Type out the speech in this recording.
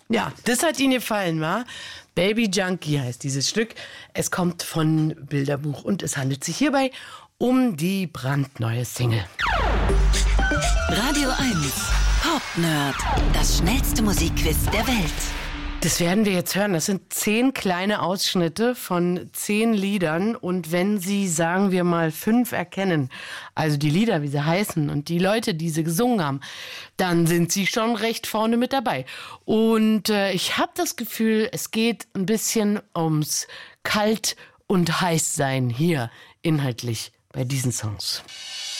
Ja, das hat Ihnen gefallen, wa? Baby Junkie heißt dieses Stück. Es kommt von Bilderbuch und es handelt sich hierbei um die brandneue Single. Radio 1 Pop Nerd, das schnellste Musikquiz der Welt. Das werden wir jetzt hören. Das sind 10 kleine Ausschnitte von 10 Liedern. Und wenn Sie, sagen wir mal, 5 erkennen, also die Lieder, wie sie heißen und die Leute, die sie gesungen haben, dann sind Sie schon recht vorne mit dabei. Und ich habe das Gefühl, es geht ein bisschen ums Kalt- und Heißsein hier inhaltlich bei diesen Songs.